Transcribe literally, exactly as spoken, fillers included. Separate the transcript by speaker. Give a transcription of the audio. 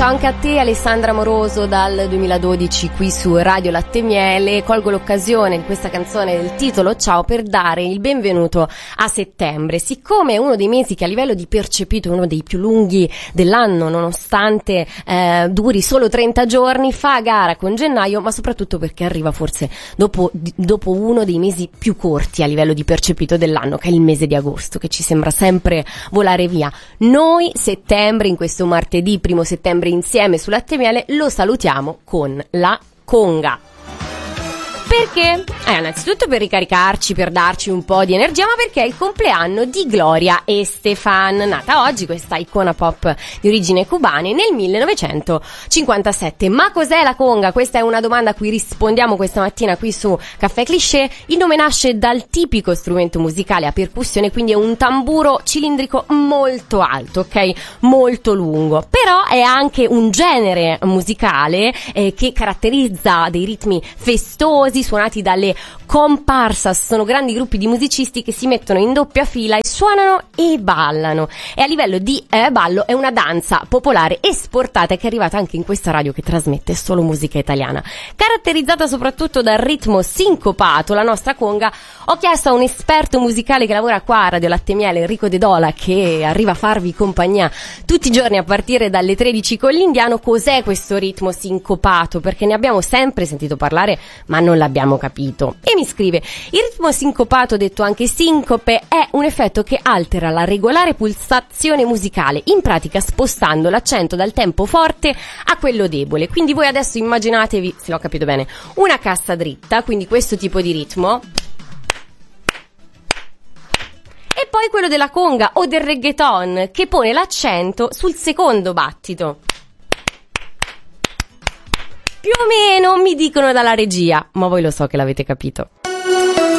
Speaker 1: Ciao anche a te Alessandra Moroso dal duemiladodici qui su Radio Latte e Miele. Colgo l'occasione di questa canzone del titolo Ciao per dare il benvenuto a settembre. Siccome è uno dei mesi che a livello di percepito è uno dei più lunghi dell'anno, nonostante eh, duri solo trenta giorni, fa a gara con gennaio, ma soprattutto perché arriva forse dopo, di, dopo uno dei mesi più corti a livello di percepito dell'anno, che è il mese di agosto, che ci sembra sempre volare via. Noi settembre, in questo martedì primo settembre, insieme su Latte e Miele lo salutiamo con la conga. Perché? Eh, innanzitutto per ricaricarci, per darci un po' di energia, ma perché è il compleanno di Gloria Estefan, nata oggi, questa icona pop di origine cubane, nel millenovecentocinquantasette. Ma cos'è la conga? Questa è una domanda a cui rispondiamo questa mattina qui su Caffè Cliché. Il nome nasce dal tipico strumento musicale a percussione, quindi è un tamburo cilindrico molto alto, ok? Molto lungo. Però è anche un genere musicale eh, che caratterizza dei ritmi festosi, suonati dalle comparsas. Sono grandi gruppi di musicisti che si mettono in doppia fila e suonano e ballano, e a livello di eh, ballo è una danza popolare esportata che è arrivata anche in questa radio che trasmette solo musica italiana, caratterizzata soprattutto dal ritmo sincopato. La nostra conga, ho chiesto a un esperto musicale che lavora qua a Radio Latte e Miele, Enrico De Dola, che arriva a farvi compagnia tutti i giorni a partire dalle tredici con l'Indiano, cos'è questo ritmo sincopato, perché ne abbiamo sempre sentito parlare ma non l'abbiamo capito. E mi scrive: il ritmo sincopato, detto anche sincope, è un effetto che altera la regolare pulsazione musicale, in pratica spostando l'accento dal tempo forte a quello debole. Quindi voi adesso immaginatevi, se l'ho capito bene, una cassa dritta, quindi questo tipo di ritmo, e poi quello della conga o del reggaeton che pone l'accento sul secondo battito. Più o meno mi dicono dalla regia, ma voi lo so che l'avete capito.